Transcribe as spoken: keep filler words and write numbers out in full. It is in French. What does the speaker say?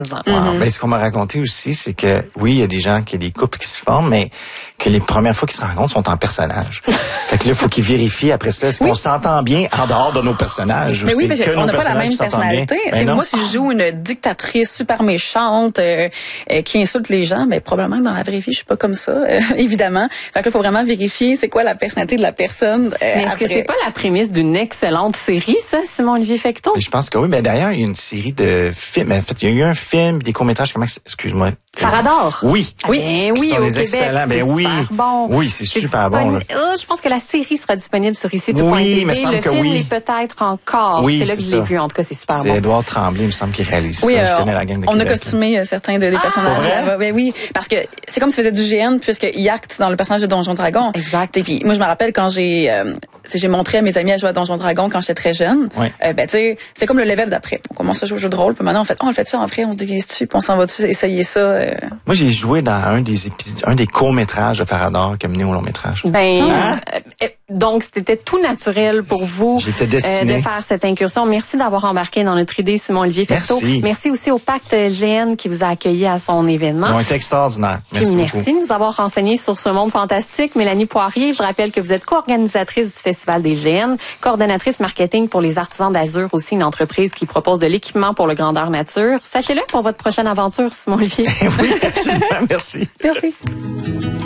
Wow. Ben, ce qu'on m'a raconté aussi, c'est que oui, il y a des gens, qu'il y a des couples qui se forment, mais que les premières fois qu'ils se rencontrent sont en personnage. Fait que là, il faut qu'ils vérifient après ça, est-ce oui. qu'on s'entend bien en dehors de nos personnages? Mais oui, parce que qu'on n'a pas la même personnalité. Ben moi, si je joue une dictatrice super méchante euh, euh, qui insulte les gens, ben probablement que dans la vraie vie, je suis pas comme ça, euh, évidemment. Fait que là, il faut vraiment vérifier c'est quoi la personnalité de la personne. Euh, mais est-ce après. que c'est pas la prémisse d'une excellente série, ça, Simon-Olivier Fecteau? Je pense que oui, mais d'ailleurs, il y a une série de films. En fait, il y a eu un film, des courts-métrages, comment, excuse-moi. Farador. Oui. Ah ben oui, au Québec, excellents. Ben oui. Bon. Oui, c'est, c'est super bon. Là. Euh, je pense que la série sera disponible sur ici tout point t v. Oui, il me semble le que film oui. l'est peut-être encore. Oui, c'est là c'est que je ça. l'ai vu. En tout cas, c'est super c'est bon. C'est Édouard Tremblay, il me semble, qui réalise oui, ça. Euh, je connais la gang de On Québec, a costumé là. certains de, des ah, personnages. Ben oui, parce que c'est comme s'il faisait du G N, puisqu'il acte dans le personnage de Donjon Dragon. Exact. Et puis moi, je me rappelle quand j'ai euh, j'ai montré à mes amis à jouer à Donjon Dragon quand j'étais très jeune. Oui. Euh, ben tu sais, c'est comme le level d'après. On commence à jouer au jeu de rôle, puis maintenant on fait, oh, on le fait ça en vrai, on se dit dessus, puis on s'en va dessus, essayer ça. Euh... Moi, j'ai joué dans un des épisodes, un des courts-métrages de Farador qui a mené au long-métrage. Ben, hein? euh, donc c'était tout naturel pour vous J'étais destiné. Euh, de faire cette incursion. Merci d'avoir embarqué dans notre idée, Simon-Olivier Fecteau. Merci. Merci aussi au Pacte G N qui vous a accueilli à son événement. Ils ont été extraordinaires. Merci, merci beaucoup. de nous avoir renseigné sur ce monde fantastique. Mélanie Poirier, je rappelle que vous êtes co-organisatrice du Festival des G N, coordonnatrice marketing pour les Artisans d'Azur, aussi une entreprise qui propose de l'équipement pour le grandeur nature. Sachez-le pour votre prochaine aventure, Simon-Olivier. Oui, absolument. Merci. Merci.